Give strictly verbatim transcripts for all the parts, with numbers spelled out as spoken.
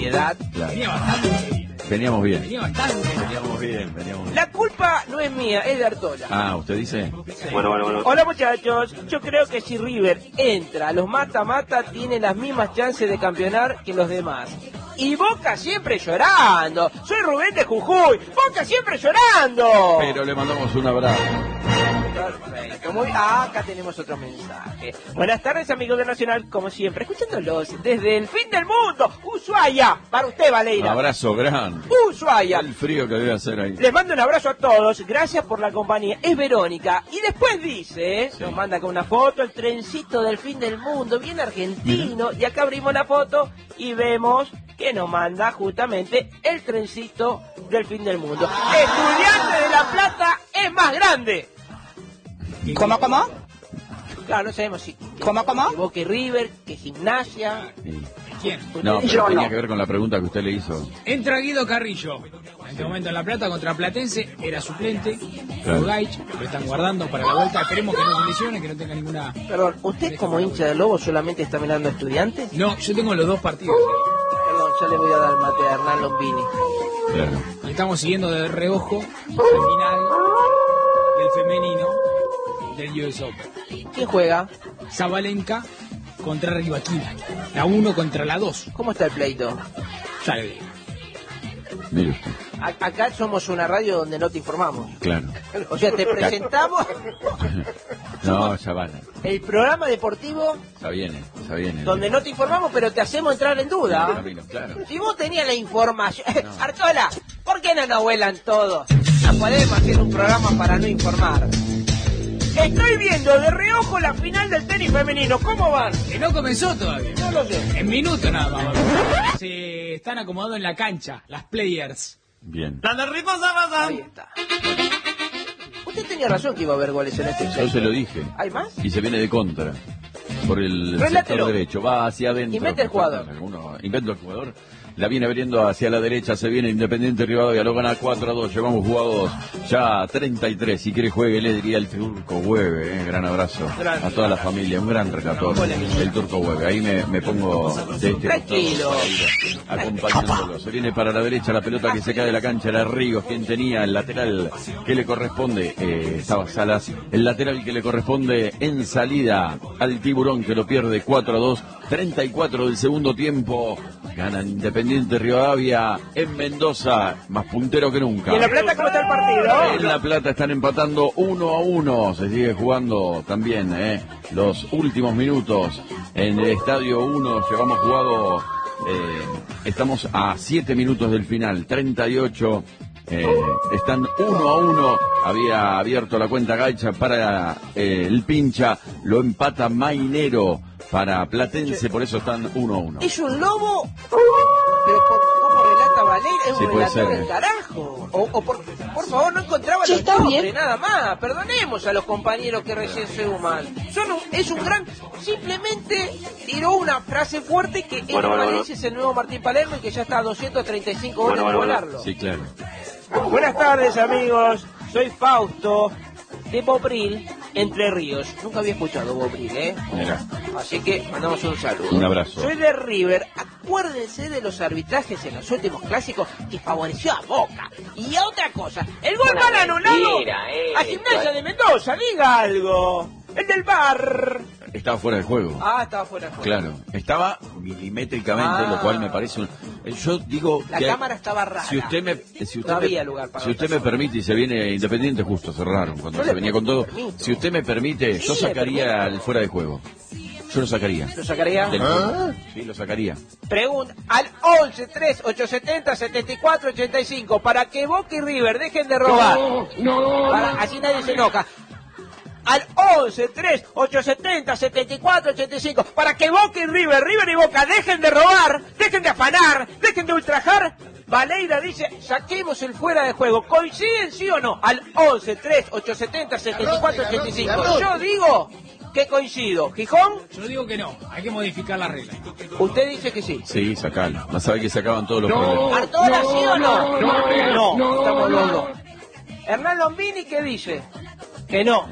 seriedad. Claro. Venía bastante serio. Veníamos bien. Venía bastante. Veníamos bien, veníamos bien. La culpa no es mía, es de Artola. Ah, ¿usted dice? Bueno, bueno, bueno. Hola muchachos, yo creo que si River entra a los mata-mata tiene las mismas chances de campeonar que los demás. Y Boca siempre llorando. Soy Rubén de Jujuy. Boca siempre llorando. Pero le mandamos un abrazo. Perfecto. Muy... Ah, acá tenemos otro mensaje. Buenas tardes, amigos de Nacional, como siempre, escuchándolos desde el fin del mundo. Ushuaia, para usted, Un Valeria. abrazo grande. Ushuaia. El frío que debe hacer ahí. Les mando un abrazo a todos, gracias por la compañía. Es Verónica. Y después dice, ¿eh? Sí. Nos manda con una foto, el trencito del fin del mundo, bien argentino. Y acá abrimos la foto y vemos que nos manda justamente el trencito del fin del mundo. Estudiante de La Plata es más grande. ¿Cómo, cómo? Claro, no sabemos si... ¿Cómo, cómo? Que Boca y River, que Gimnasia... Sí. ¿Quién? No, pero Yo tenía no. que ver con la pregunta que usted le hizo. Entra Guido Carrillo. En este momento en La Plata contra Platense. Era suplente. Claro. Gaich. Lo están guardando para la vuelta. Esperemos que no se lesione, que no tenga ninguna... Perdón, ¿usted como hincha de Lobo solamente está mirando a Estudiantes? No, yo tengo los dos partidos. Perdón, ya le voy a dar el mate a Hernán Lombini. Claro. Y estamos siguiendo de reojo el final del femenino del U S Open. ¿Quién juega? Zabalenka contra Rivaquina. La uno contra la dos. ¿Cómo está el pleito? Ya le digo. Mire usted. A- acá somos una radio donde no te informamos. Claro. O sea, te presentamos No, ya van. el programa deportivo Ya viene, ya viene. donde no te informamos, pero te hacemos entrar en duda. Camino, claro. Si vos tenías la información... Artola, ¿por qué no nos vuelan todos? No podemos hacer un programa para no informar. Estoy viendo de reojo la final del tenis femenino. ¿Cómo van? Que no comenzó todavía. No lo sé. En minutos nada más. Se están acomodando en la cancha, las players. Bien. Ahí está. Usted tenía razón que iba a haber goles en este Yo set. se lo dije. ¿Hay más? Y se viene de contra. Por el Relátelo. sector derecho. Va hacia adentro. Inventa el jugador. Alguno, inventa el jugador. La viene abriendo hacia la derecha. Se viene Independiente Rivadavia. Lo gana cuatro a dos. Llevamos jugados ya treinta y tres. Si quiere juegue, le diría el Turco Hueve. Eh. Gran abrazo Gran a toda la familia. Un gran relator. El Turco Hueve. Ahí me, me pongo de este Tranquilo. costado para ir acompañándolo. Se viene para la derecha. La pelota que se cae de la cancha era Ríos. Quien tenía el lateral que le corresponde. Eh, estaba Salas. El lateral que le corresponde en salida al Tiburón, que lo pierde cuatro a dos. treinta y cuatro del segundo tiempo. Ganan Independiente Rivadavia en Mendoza, más puntero que nunca. ¿Y en La Plata cómo está el partido? En La Plata están empatando uno a uno. Se sigue jugando también eh, los últimos minutos en el Estadio uno. Llevamos jugado, eh, estamos a siete minutos del final, treinta y ocho. Eh, están uno a uno. Había abierto la cuenta Gaicha para eh, el Pincha. Lo empata Mainero para Platense, por eso están uno a uno. ¿Es un lobo? Pero ¿cómo, cómo relata Valeria? Es un Sí, puede relator ser, del eh. carajo. O, o por, por favor, no encontraba Sí, los está nombres, bien. nada más. Perdonemos a los compañeros que recién se suman. Son un- es un gran... Simplemente tiró una frase fuerte que es Bueno, bueno, bueno. es el nuevo Martín Palermo y que ya está a doscientos treinta y cinco horas Bueno, de bueno, bueno. volarlo. Sí, claro. Buenas tardes, amigos. Soy Fausto de Bobril, Entre Ríos. Nunca había escuchado Bobril, ¿eh? Mira, Así que mandamos un saludo. un abrazo. Soy de River. Acuérdense de los arbitrajes en los últimos clásicos que favoreció a Boca. Y a otra cosa, el gol mal anulado a Gimnasia de Mendoza. Diga algo. El del bar. Estaba fuera de juego. Ah, estaba fuera de juego. Claro, estaba milimétricamente, Ah. lo cual me parece un... Yo digo La que cámara estaba rara. si usted me si usted No me, había lugar para si usted otra me permite y se viene Independiente, justo cerraron cuando Yo se le venía con todo. permito. Si usted me permite, Sí, yo le sacaría permito. el fuera de juego. Yo lo sacaría. ¿Lo sacaría? Del juego. Sí, lo sacaría. Pregunta al once tres ocho setenta setenta y cuatro ochenta y cinco para que Boca y River dejen de robar. Para- así nadie se enoja. Al once tres ocho setenta setenta y cuatro ochenta y cinco para que Boca y River, River y Boca dejen de robar, dejen de afanar, dejen de ultrajar. Valeira dice, saquemos el fuera de juego. ¿Coinciden sí o no? Al once tres ocho setenta setenta y cuatro ochenta y cinco. Yo digo que coincido. ¿Gijón? Yo digo que no, hay que modificar la regla. Usted dice que sí. Sí, sacalo. No sabe que se acaban todos los problemas. ¿Artola sí o no? No, no, estamos los dos. Hernán Lombini, ¿qué dice? Que no.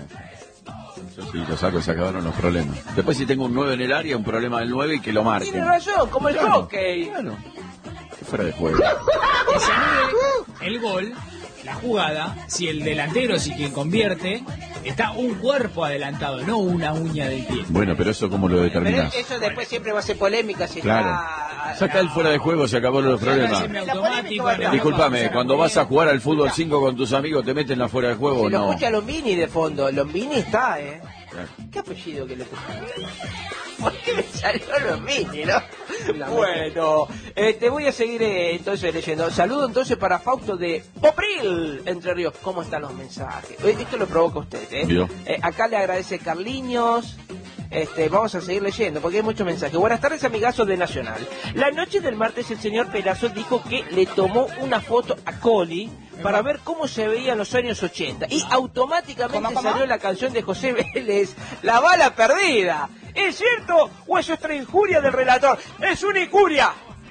Yo sí, lo saco y se acabaron los problemas. Después si tengo un nueve en el área, un problema del nueve y que lo marque. Tiene razón, como el Claro, hockey. claro. fuera de juego. Que se anule el gol, la jugada, si el delantero, si quien convierte, está un cuerpo adelantado, no una uña del pie. Bueno, pero eso cómo lo Pero determinás. eso después siempre va a ser polémica si Claro. está... Saca el fuera de juego, se acabó los problemas. Semiautomático, Discúlpame, cuando vas a jugar al fútbol cinco con tus amigos, ¿te meten la fuera de juego o Si lo no? escucha Lombini de fondo, Lombini está, ¿eh? Claro. ¿Qué apellido que le puso? ¿Por qué me salió Lombini, no? Bueno, eh, te voy a seguir eh, entonces leyendo. Saludo entonces para Fausto de Popril, Entre Ríos. ¿Cómo están los mensajes? Eh, Esto lo provoca usted, ¿eh? Yo. Eh, acá le agradece Carliños. Este, vamos a seguir leyendo porque hay muchos mensajes. Buenas tardes, amigazos de Nacional. La noche del martes el señor Perazo dijo que le tomó una foto a Coli para ver cómo se veía en los años ochenta y automáticamente ¿Cómo, cómo? salió la canción de José Vélez, La bala perdida. ¿Es cierto o es otra injuria del relator? ¡Es una injuria!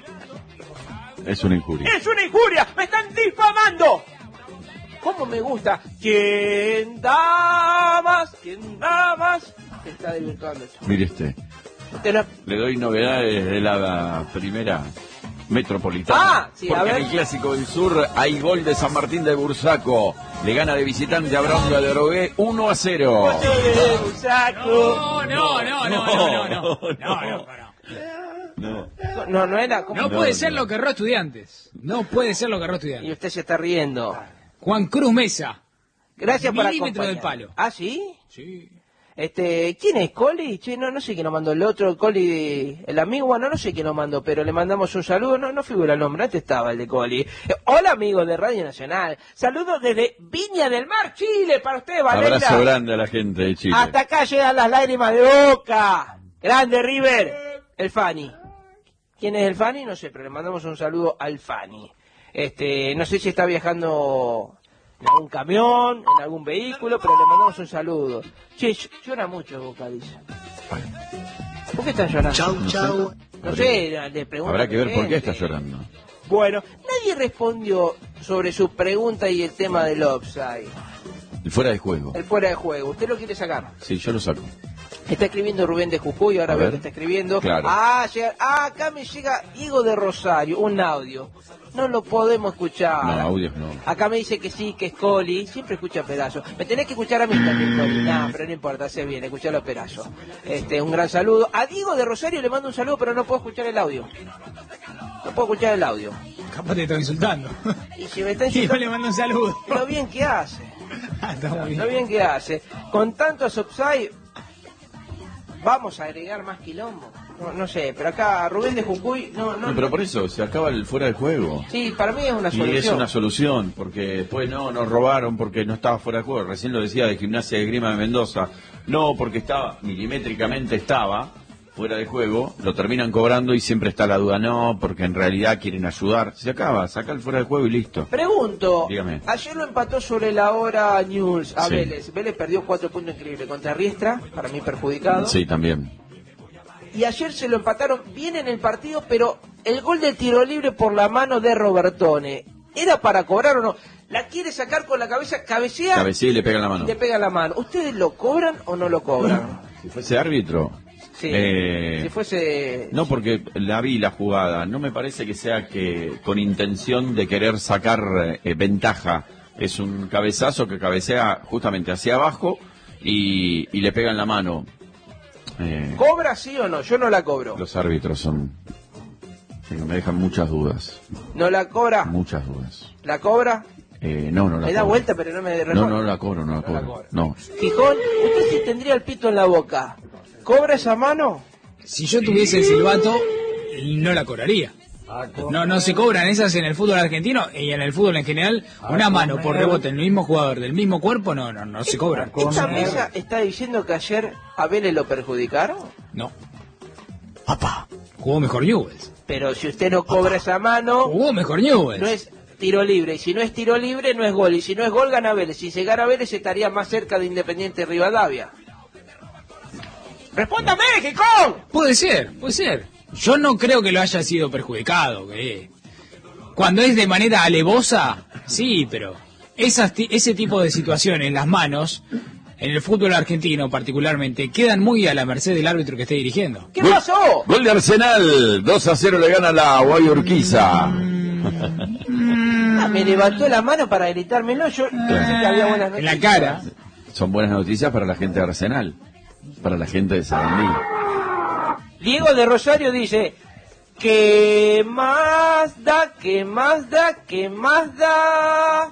Es una injuria. ¡Es una injuria! ¡Me están difamando! ¿Cómo me gusta? ¿Quién da más? ¿Quién da más? Se está desvirtuando eso. Mire este, Usted no- le doy novedades de la primera metropolitana. Ah, sí, a porque ver. en el Clásico del Sur hay gol de San Martín de Bursaco. Le gana de visitante a Bronca de Drogué uno a cero. Saco. No, no, no, no, no, no, no, no, no, no. No. No, no era. ¿cómo? No No, puede no. ser lo que erró Estudiantes. No puede ser lo que erró Y Estudiantes. usted se está riendo. Juan Cruz Mesa. Gracias por Milímetro acompañar. del palo. ¿Ah, sí? Sí. Este, ¿quién es Coli? Che, no, no sé quién nos mandó el otro, Coli, el amigo, bueno, no sé quién nos mandó, pero le mandamos un saludo, no, no figura el nombre, antes estaba el de Coli. Eh, hola amigos de Radio Nacional, saludos desde Viña del Mar, Chile, para ustedes, Valeria. Abrazo grande a la gente de Chile. Hasta acá llegan las lágrimas de Boca. Grande River, el Fani. ¿Quién es el Fani? No sé, pero le mandamos un saludo al Fani. Este, no sé si está viajando en algún camión, en algún vehículo, pero le mandamos un saludo. Che, ll- llora mucho Boca, dice. ¿Por qué están llorando? No sé. No sé, le pregunto. Habrá que ver por qué gente. está llorando. Bueno, nadie respondió sobre su pregunta y el tema del offside. El fuera de juego. El fuera de juego. ¿Usted lo quiere sacar? Sí, yo lo saco. Está escribiendo Rubén de Jujuy, ahora A veo ver. que está escribiendo. Claro. Ah, llega- ah, acá me llega Diego de Rosario, un audio. No lo podemos escuchar. No, audios no. Acá me dice que sí, que es Coli. Siempre escucha pedazos. Me tenés que escuchar a mí también, Coli. No, pero no importa, hace bien, escuchar los pedazos. Este, un gran saludo. A Diego de Rosario le mando un saludo, pero no puedo escuchar el audio. No puedo escuchar el audio. Capaz te estoy insultando. Y si me está Y yo diciendo le mando un saludo. lo bien que hace. Ah, está muy bien. Lo bien que hace. Con tantos offside, vamos a agregar más quilombo. No, no sé, pero acá Rubén de Jujuy, no, no. No, pero por eso se acaba el fuera de juego. Sí, para mí es una Y solución. es una solución, porque después no, nos robaron porque no estaba fuera de juego. Recién lo decía de Gimnasia de Grima de Mendoza. No, porque estaba, milimétricamente estaba fuera de juego, lo terminan cobrando y siempre está la duda. No, porque en realidad quieren ayudar. Se acaba, saca el fuera de juego y listo. Pregunto, Dígame. ayer lo empató sobre la hora News a Sí. Vélez. Vélez perdió cuatro puntos increíbles contra Riestra, para mí perjudicado. Sí, también. Y ayer se lo empataron bien en el partido, pero el gol del tiro libre por la mano de Robertone, ¿era para cobrar o no? La quiere sacar con la cabeza, cabecea Cabecea y le pega en la y mano. le pega la mano. ¿Ustedes lo cobran o no lo cobran? Si fuese árbitro. Sí, eh, si fuese... No, porque la vi la jugada. No me parece que sea que con intención de querer sacar eh, ventaja. Es un cabezazo que cabecea justamente hacia abajo y, y le pega en la mano. Eh, ¿Cobra sí o no? Yo no la cobro. los árbitros son... sí, me dejan muchas dudas. ¿No la cobra? Muchas dudas. ¿La cobra? Eh, no, no la Me da cobro. vuelta, pero no me No, responde. no la cobro, no la No la cobro. cobro. No. Gijón, usted sí tendría el pito en la boca. ¿Cobra esa mano? Si yo tuviese el silbato, no la cobraría. No, no se cobran esas en el fútbol argentino y en el fútbol en general. Una mano por rebote en el mismo jugador del mismo cuerpo, no, no, no se cobran. ¿Esta mesa está diciendo que ayer a Vélez lo perjudicaron? No. Papá, jugó mejor Newell's. Pero si usted no cobra esa mano, Jugó mejor Newell's. no es tiro libre. Y si no es tiro libre, no es gol. Y si no es gol, gana Vélez. Si se gana Vélez, estaría más cerca de Independiente Rivadavia. ¡Respóndame, Gijón! Puede ser, puede ser. Yo no creo que lo haya sido perjudicado. Que cuando es de manera alevosa, sí, pero esas ti- ese tipo de situaciones, las manos, en el fútbol argentino particularmente, quedan muy a la merced del árbitro que esté dirigiendo. ¿Qué Gol- pasó? Gol de Arsenal. dos a cero le gana la Guayurquiza. Ah, me levantó la mano para gritármelo, yo pensé que había buenas En noticias. la cara. Son buenas noticias para la gente de Arsenal, para la gente de Sarandí. Diego de Rosario dice, ¿qué más da, qué más da, qué más da?